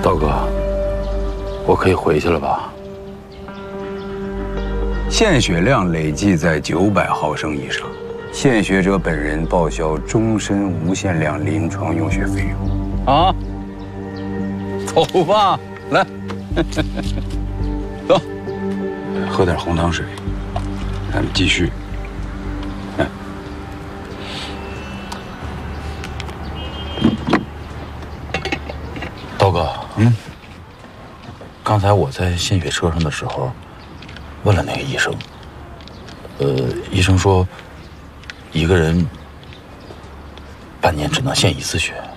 道哥，我可以回去了吧？ 献血量累计在900毫升以上，献血者本人报销终身无限量临床用血费用。啊，走吧，来，走，喝点红糖水，咱们继续。来， 道哥，刚才我在献血车上的时候，问了那个医生，医生说，一个人半年只能献1次血。